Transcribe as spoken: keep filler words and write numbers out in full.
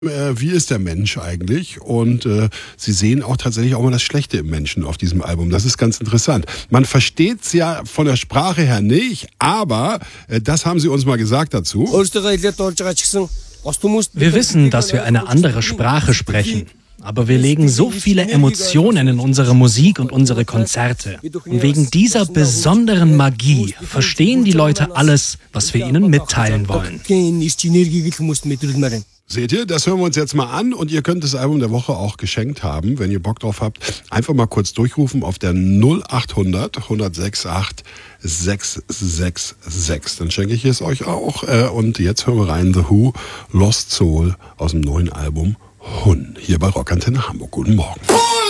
Äh, wie ist der Mensch eigentlich? Und äh, Sie sehen auch tatsächlich auch mal das Schlechte im Menschen auf diesem Album. Das ist ganz interessant. Man versteht es ja von der Sprache her nicht, aber äh, das haben Sie uns mal gesagt dazu. Wir wissen, dass wir eine andere Sprache sprechen. Aber wir legen so viele Emotionen in unsere Musik und unsere Konzerte. Und wegen dieser besonderen Magie verstehen die Leute alles, was wir ihnen mitteilen wollen. Seht ihr, das hören wir uns jetzt mal an und ihr könnt das Album der Woche auch geschenkt haben, wenn ihr Bock drauf habt. Einfach mal kurz durchrufen auf der null acht hundert, hundertsechsundachtzig, sechshundertsechsundsechzig. Dann schenke ich es euch auch. Und jetzt hören wir rein The Who, Lost Soul aus dem neuen Album Hun. Hier bei Rockantenne Hamburg. Guten Morgen.